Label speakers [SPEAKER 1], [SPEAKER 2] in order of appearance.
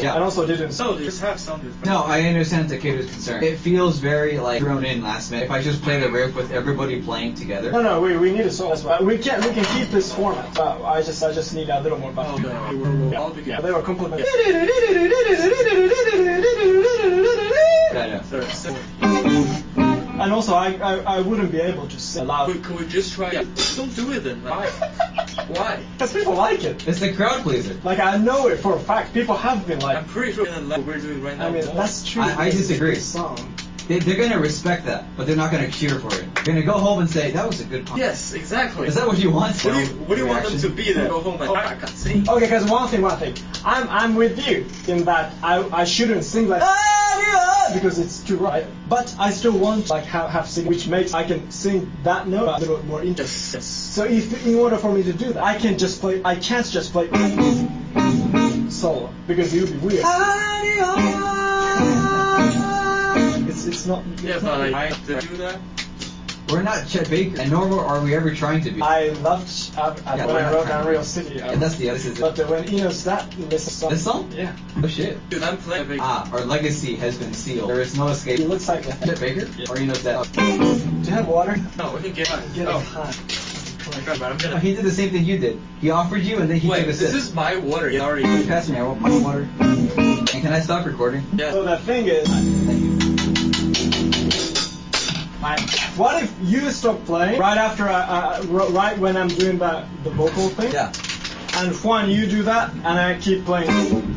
[SPEAKER 1] Yeah.
[SPEAKER 2] And also didn't.
[SPEAKER 3] So they just have some.
[SPEAKER 1] No, I understand Takeda's concern. It feels very like thrown in last minute. If I just play the riff with everybody playing together.
[SPEAKER 2] No, we need a song. That's why we can keep this format. But I just need a little more.
[SPEAKER 3] All together.
[SPEAKER 2] They were complimenting.
[SPEAKER 1] Yeah.
[SPEAKER 2] And also, I wouldn't be able to sing loud.
[SPEAKER 3] Could we just try? Yeah. Don't do it then. Why? Why?
[SPEAKER 2] Because people like it.
[SPEAKER 1] It's the crowd pleaser.
[SPEAKER 2] Like, I know it for a fact. People have been like.
[SPEAKER 3] I'm pretty sure what we're doing right now.
[SPEAKER 2] I mean, that's true.
[SPEAKER 1] I disagree.
[SPEAKER 2] Song.
[SPEAKER 1] They're going to respect that, but they're not going to cheer for it. They're going to go home and say, that was a good pump.
[SPEAKER 3] Yes, exactly.
[SPEAKER 1] Is that what you want?
[SPEAKER 3] What do you want them to be then? Go home and I can't sing.
[SPEAKER 2] Okay, because one thing. I'm with you in that I shouldn't sing like because it's too right. But I still want to like have sing, which makes I can sing that note a little more interesting.
[SPEAKER 3] Yes.
[SPEAKER 2] So if in order for me to do that, I can't just play solo because it would be weird. It's not.
[SPEAKER 3] Yeah, but like, I have to do that.
[SPEAKER 1] We're not Chet Baker, and nor are we ever trying to be.
[SPEAKER 2] I loved when I wrote Unreal City.
[SPEAKER 1] And that's the other.
[SPEAKER 2] But when Enos this song. Yeah.
[SPEAKER 1] Oh shit.
[SPEAKER 3] Dude, I'm playing.
[SPEAKER 1] Our legacy has been sealed. There is no escape.
[SPEAKER 2] It looks like a
[SPEAKER 1] Chet Baker? Yeah. Or Enos that.
[SPEAKER 2] Do you have water?
[SPEAKER 3] No, we can get hot.
[SPEAKER 2] Get
[SPEAKER 3] Oh.
[SPEAKER 2] hot.
[SPEAKER 3] I'm gonna.
[SPEAKER 1] He did the same thing you did. He offered you, and then he
[SPEAKER 3] Wait,
[SPEAKER 1] took a sip.
[SPEAKER 3] this is my water. You already.
[SPEAKER 1] Pass me. I want my water. And can I stop recording?
[SPEAKER 3] Yeah.
[SPEAKER 2] So the thing is, what if you stop playing right after right when I'm doing the vocal thing?
[SPEAKER 1] Yeah.
[SPEAKER 2] And Juan, you do that, and I keep playing.